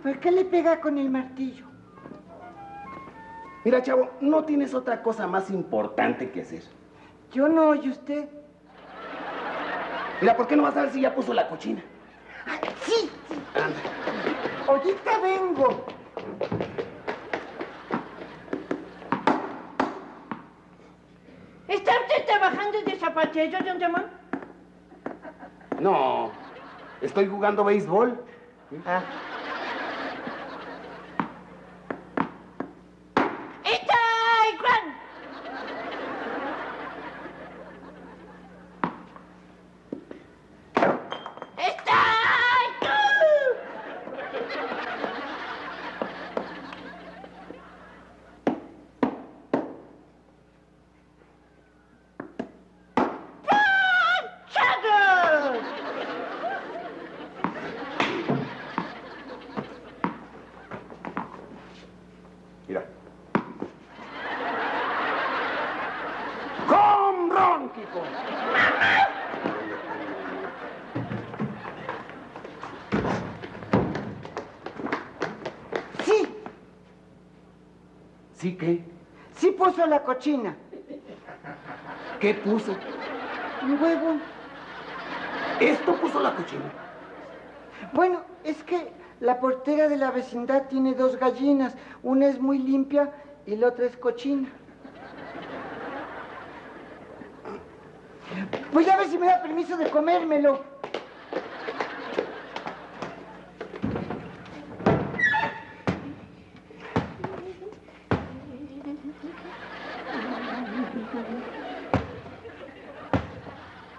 ¿Por qué le pega con el martillo? Mira, chavo, no tienes otra cosa más importante que hacer. Yo no, ¿y usted? Mira, ¿por qué no vas a ver si ya puso la cochina? Ay, sí. Anda. Ahorita vengo. ¿Está usted trabajando de zapatero, don Ramón? No, estoy jugando béisbol. Ah. ¡Está Juan! ¡Está ¡Panchados! Mira. ¡Home run, Kiko! Sí, ¿Sí qué? sí puso la cochina. ¿Qué puso? Un huevo. ¿Esto puso la cochina? Bueno, es que la portera de la vecindad tiene 2 gallinas. Una es muy limpia y la otra es cochina. Voy a ver si me da permiso de comérmelo.